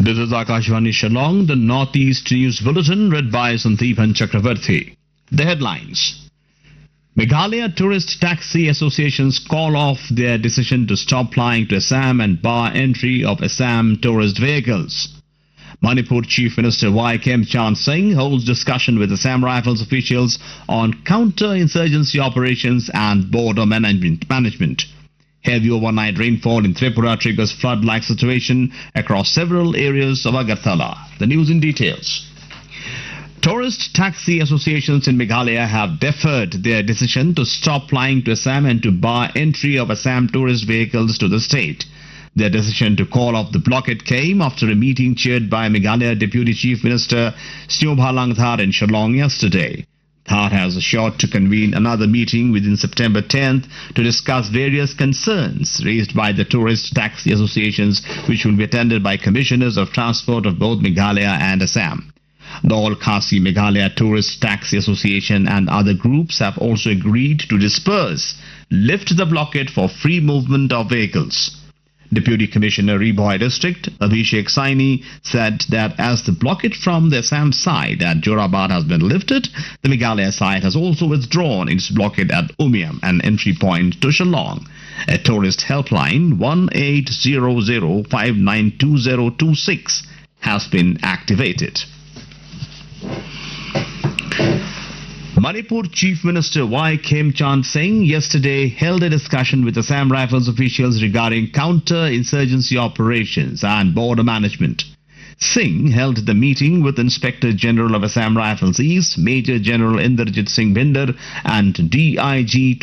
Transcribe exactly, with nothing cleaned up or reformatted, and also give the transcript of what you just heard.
This is Akashvani Shillong, the Northeast News Bulletin, read by Sandeepan Chakravarti. The headlines. Meghalaya Tourist Taxi Associations call off their decision to stop flying to Assam and bar entry of Assam tourist vehicles. Manipur Chief Minister Y. Khemchand Singh holds discussion with Assam Rifles officials on counter-insurgency operations and border management. management. Heavy overnight rainfall in Tripura triggers flood-like situation across several areas of Agartala. The news in details. Tourist taxi associations in Meghalaya have deferred their decision to stop flying to Assam and to bar entry of Assam tourist vehicles to the state. Their decision to call off the blockade came after a meeting chaired by Meghalaya Deputy Chief Minister Snobha Langthar in Shillong yesterday. Thar has assured to convene another meeting within September tenth to discuss various concerns raised by the tourist taxi associations, which will be attended by commissioners of transport of both Meghalaya and Assam. The All Khasi Meghalaya Tourist Taxi Association and other groups have also agreed to disperse, lift the blockade for free movement of vehicles. Deputy Commissioner Reboy District Abhishek Saini said that as the blockade from the Assam side at Jorabad has been lifted, the Meghalaya side has also withdrawn its blockade at Umiam, an entry point to Shillong. A tourist helpline one eight zero zero five nine two zero two six has been activated. Manipur Chief Minister Y. Khemchand Singh yesterday held a discussion with Assam Rifles officials regarding counter-insurgency operations and border management. Singh held the meeting with Inspector General of Assam Rifles East, Major General Inderjit Singh Bhinder, and D I G